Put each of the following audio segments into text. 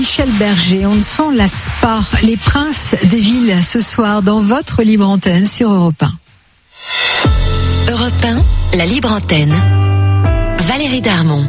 Michel Berger. On ne s'en lasse pas. Les princes des villes ce soir dans votre libre antenne sur Europe 1. Europe 1, la libre antenne. Valérie Darmon.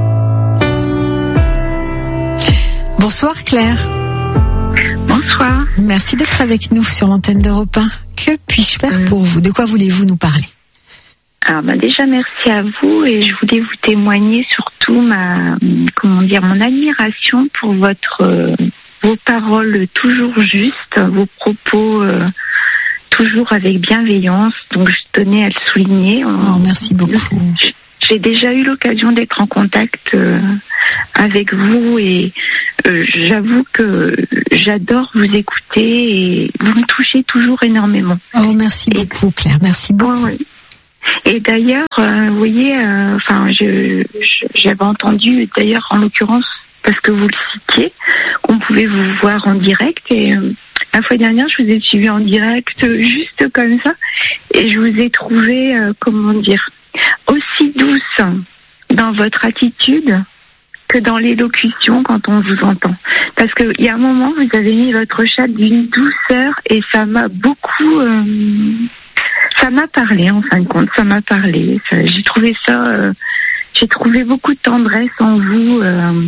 Bonsoir Claire. Bonsoir. Merci d'être avec nous sur l'antenne d'Europe 1. Que puis-je faire pour vous? De quoi voulez-vous nous parler? Alors déjà merci à vous et je voulais vous témoigner surtout mon admiration pour vos paroles toujours justes, vos propos toujours avec bienveillance. Donc je tenais à le souligner. Merci beaucoup. J'ai déjà eu l'occasion d'être en contact avec vous et j'avoue que j'adore vous écouter et vous me touchez toujours énormément. Merci beaucoup Claire, merci beaucoup. Oui. Et d'ailleurs, vous voyez, j'avais entendu, d'ailleurs, en l'occurrence, parce que vous le citiez, qu'on pouvait vous voir en direct. Et la fois dernière, je vous ai suivi en direct, juste comme ça. Et je vous ai trouvé, aussi douce dans votre attitude que dans l'élocution quand on vous entend. Parce qu'il y a un moment, vous avez mis votre chat d'une douceur et ça m'a beaucoup... ça m'a parlé, en fin de compte, ça m'a parlé. J'ai trouvé beaucoup de tendresse en vous.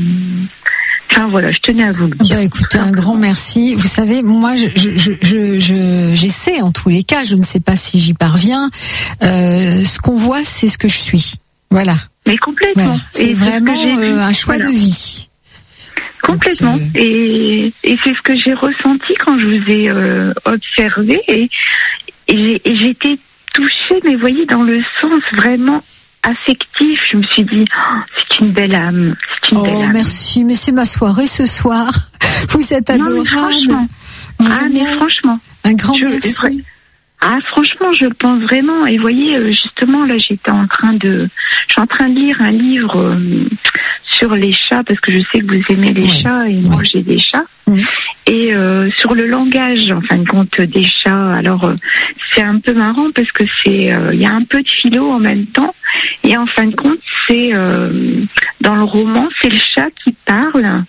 Je tenais à vous le dire. Écoutez, un grand merci. Vous savez, moi, j'essaie en tous les cas, je ne sais pas si j'y parviens. Ce qu'on voit, c'est ce que je suis. Voilà. Mais complètement. Voilà. C'est vraiment un choix de vie. Complètement. Donc, et c'est ce que j'ai ressenti quand je vous ai observé et j'étais touchée, mais voyez, dans le sens vraiment affectif. Je me suis dit, c'est une belle âme. Merci, mais c'est ma soirée ce soir. Vous êtes adorable. Mais franchement. Un grand merci. Franchement, je pense vraiment. Et voyez, justement, là, je suis en train de lire un livre sur les chats, parce que je sais que vous aimez les chats, et moi, j'ai des chats. Et sur le langage, en fin de compte, des chats. Alors, c'est un peu marrant parce que il y a un peu de philo en même temps. Et en fin de compte, c'est dans le roman, c'est le chat qui parle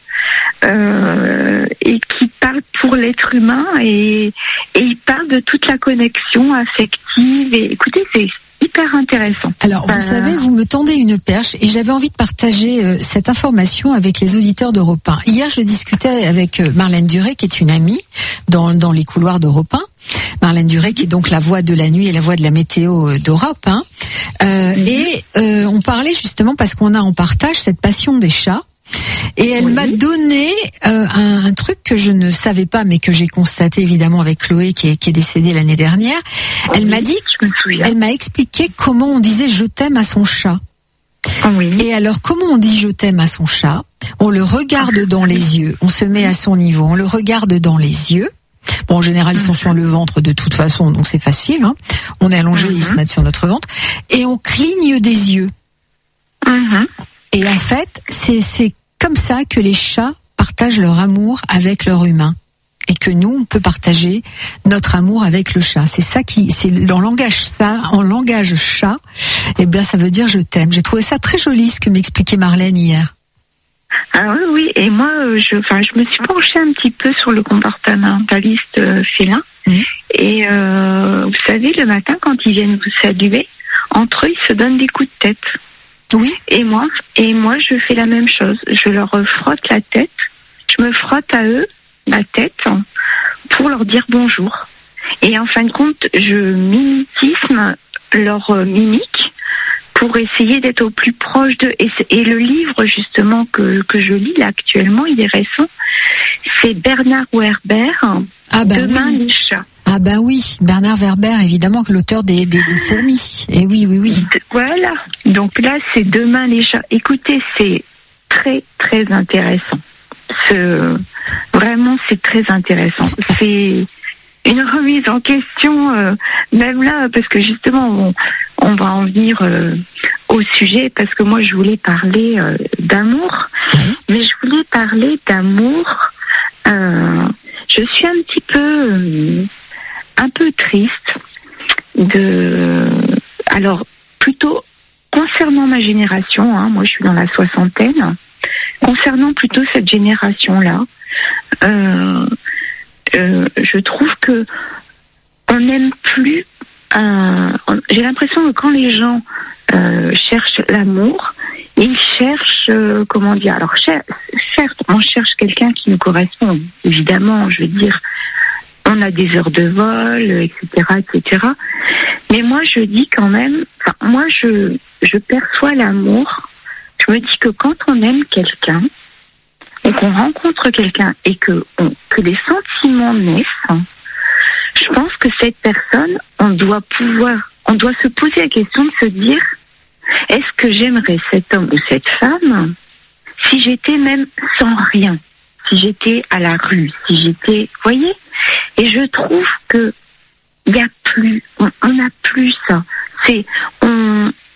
et qui parle pour l'être humain et il parle de toute la connexion affective. Et écoutez, c'est hyper intéressant. Alors, vous savez, vous me tendez une perche et j'avais envie de partager cette information avec les auditeurs d'Europe 1. Hier, je discutais avec Marlène Duret, qui est une amie, dans les couloirs d'Europe 1. Marlène Duret, qui est donc la voix de la nuit et la voix de la météo d'Europe 1. Et on parlait justement, parce qu'on a en partage cette passion des chats. Et elle m'a donné un truc que je ne savais pas, mais que j'ai constaté évidemment avec Chloé qui est décédée l'année dernière. Elle m'a dit, elle m'a expliqué comment on disait je t'aime à son chat. Et alors comment on dit je t'aime à son chat? On le regarde dans les yeux, on se met à son niveau, on le regarde dans les yeux. Bon, en général, ils sont sur le ventre de toute façon, donc c'est facile. Hein. On est allongé, ils se mettent sur notre ventre. Et on cligne des yeux. Et en fait, c'est comme ça que les chats partagent leur amour avec leur humain. Et que nous, on peut partager notre amour avec le chat. C'est ça c'est en langage chat, eh bien, ça veut dire je t'aime. J'ai trouvé ça très joli, ce que m'expliquait Marlène hier. Ah oui, et moi, je me suis penchée un petit peu sur le comportementaliste félin. Et vous savez, le matin, quand ils viennent vous saluer, entre eux, ils se donnent des coups de tête. Oui. Et moi, je fais la même chose. Je leur frotte la tête. Je me frotte à eux la tête pour leur dire bonjour. Et en fin de compte, je mimétisme leur mimique pour essayer d'être au plus proche d'eux. Et le livre, justement, que je lis là actuellement, il est récent, c'est Bernard Werber, Demain les chats. Ah bah oui, Bernard Werber, évidemment, l'auteur des fourmis. Et oui. Voilà. Donc là, c'est Demain les chats. Écoutez, c'est très, très intéressant. Vraiment, c'est très intéressant. C'est une remise en question, même là, parce que justement, on va en venir au sujet, parce que moi, je voulais parler d'amour, mais je voulais parler d'amour. Je suis un peu triste alors plutôt concernant ma génération, moi je suis dans la soixantaine, concernant plutôt cette génération-là, je trouve que on n'aime plus. J'ai l'impression que quand les gens cherchent l'amour, ils cherchent, comment dire, alors certes, on cherche quelqu'un qui nous correspond, évidemment, je veux dire, on a des heures de vol, etc. Mais moi, je dis quand même, moi, je perçois l'amour, je me dis que quand on aime quelqu'un, et qu'on rencontre quelqu'un, et que les sentiments naissent, je pense que cette personne, on doit se poser la question de se dire, est-ce que j'aimerais cet homme ou cette femme si j'étais même sans rien, si j'étais à la rue, si j'étais, voyez? Et je trouve que il y a plus, on n'a plus ça. On